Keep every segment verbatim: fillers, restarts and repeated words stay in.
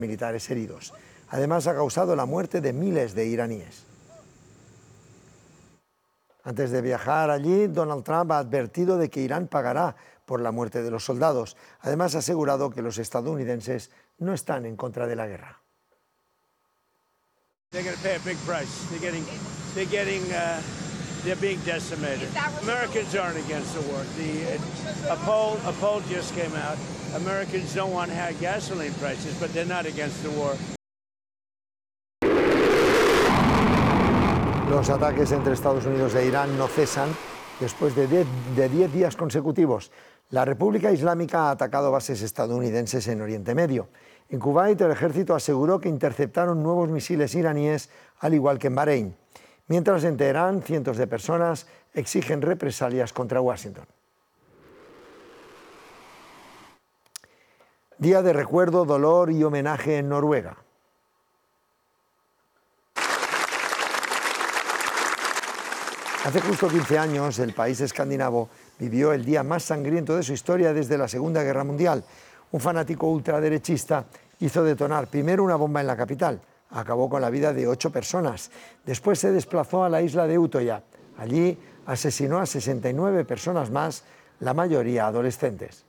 militares heridos. Además, ha causado la muerte de miles de iraníes. Antes de viajar allí, Donald Trump ha advertido de que Irán pagará por la muerte de los soldados. Además, ha asegurado que los estadounidenses no están en contra de la guerra. They're going to pay a big price. They're getting, they're getting, uh, they're being decimated. Americans aren't against the war. The, a poll, a poll just came out. Americans don't want high gasoline prices, but they're not against the war. Los ataques entre Estados Unidos e Irán no cesan después de diez días consecutivos. La República Islámica ha atacado bases estadounidenses en Oriente Medio. En Kuwait, el ejército aseguró que interceptaron nuevos misiles iraníes, al igual que en Bahrein. Mientras, en Teherán, cientos de personas exigen represalias contra Washington. Día de recuerdo, dolor y homenaje en Noruega. Hace justo quince años, el país escandinavo vivió el día más sangriento de su historia desde la Segunda Guerra Mundial. Un fanático ultraderechista hizo detonar primero una bomba en la capital. Acabó con la vida de ocho personas. Después se desplazó a la isla de Utoya. Allí asesinó a sesenta y nueve personas más, la mayoría adolescentes.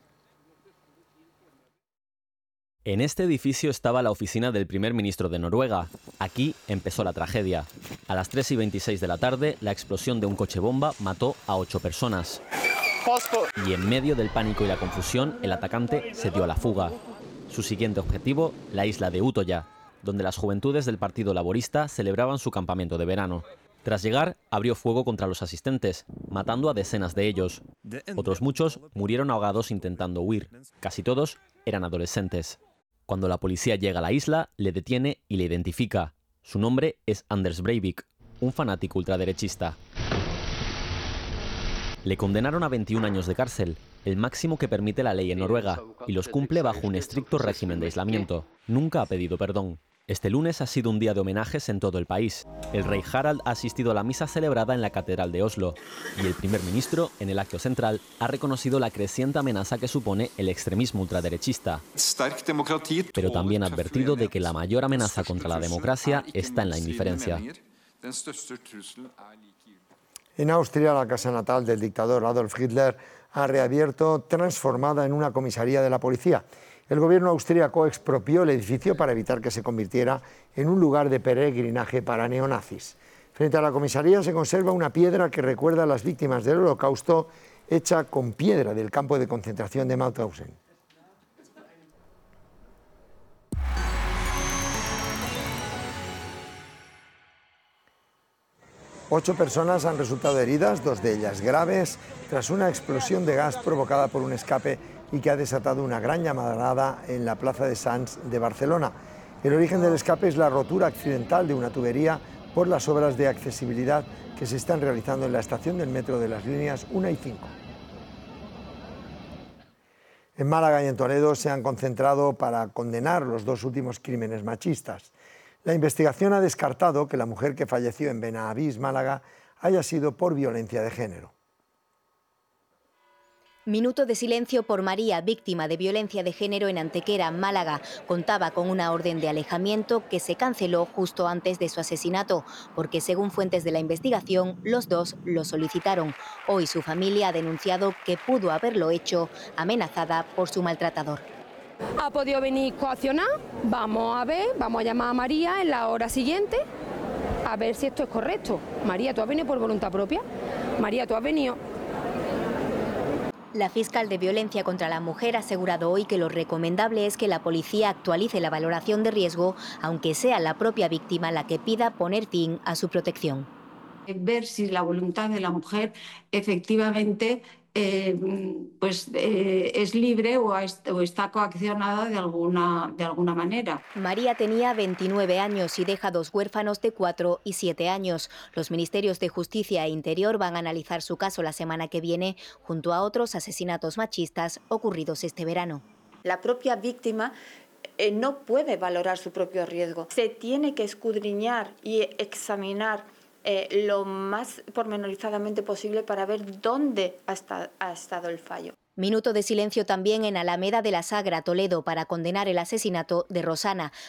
En este edificio estaba la oficina del primer ministro de Noruega. Aquí empezó la tragedia. A las tres y veintiséis de la tarde, la explosión de un coche bomba mató a ocho personas. Y en medio del pánico y la confusión, el atacante se dio a la fuga. Su siguiente objetivo, la isla de Utoya, donde las juventudes del Partido Laborista celebraban su campamento de verano. Tras llegar, abrió fuego contra los asistentes, matando a decenas de ellos. Otros muchos murieron ahogados intentando huir. Casi todos eran adolescentes. Cuando la policía llega a la isla, le detiene y le identifica. Su nombre es Anders Breivik, un fanático ultraderechista. Le condenaron a veintiún años de cárcel, el máximo que permite la ley en Noruega, y los cumple bajo un estricto régimen de aislamiento. Nunca ha pedido perdón. Este lunes ha sido un día de homenajes en todo el país. El rey Harald ha asistido a la misa celebrada en la Catedral de Oslo, y el primer ministro, en el acto central, ha reconocido la creciente amenaza que supone el extremismo ultraderechista, pero también ha advertido de que la mayor amenaza contra la democracia está en la indiferencia. En Austria, la casa natal del dictador Adolf Hitler ha reabierto, transformada en una comisaría de la policía. El gobierno austríaco expropió el edificio para evitar que se convirtiera en un lugar de peregrinaje para neonazis. Frente a la comisaría se conserva una piedra que recuerda a las víctimas del Holocausto, hecha con piedra del campo de concentración de Mauthausen. Ocho personas han resultado heridas, dos de ellas graves, tras una explosión de gas provocada por un escape y que ha desatado una gran llamarada en la plaza de Sants de Barcelona. El origen del escape es la rotura accidental de una tubería por las obras de accesibilidad que se están realizando en la estación del metro de las líneas uno y cinco. En Málaga y en Toledo se han concentrado para condenar los dos últimos crímenes machistas. La investigación ha descartado que la mujer que falleció en Benavís, Málaga, haya sido por violencia de género. Minuto de silencio por María, víctima de violencia de género en Antequera, Málaga. Contaba con una orden de alejamiento que se canceló justo antes de su asesinato, porque según fuentes de la investigación, los dos lo solicitaron. Hoy su familia ha denunciado que pudo haberlo hecho amenazada por su maltratador. Ha podido venir coaccionar, vamos a ver, vamos a llamar a María en la hora siguiente a ver si esto es correcto. María, ¿tú has venido por voluntad propia? María, ¿tú has venido? La fiscal de violencia contra la mujer ha asegurado hoy que lo recomendable es que la policía actualice la valoración de riesgo, aunque sea la propia víctima la que pida poner fin a su protección. Ver si la voluntad de la mujer efectivamente eh, pues, eh, es libre o, es, o está coaccionada de alguna, de alguna manera. María tenía veintinueve años y deja dos huérfanos de cuatro y siete años. Los ministerios de Justicia e Interior van a analizar su caso la semana que viene, junto a otros asesinatos machistas ocurridos este verano. La propia víctima eh, no puede valorar su propio riesgo. Se tiene que escudriñar y examinar Eh, lo más pormenorizadamente posible para ver dónde ha, esta, ha estado el fallo. Minuto de silencio también en Alameda de la Sagra, Toledo, para condenar el asesinato de Rosana.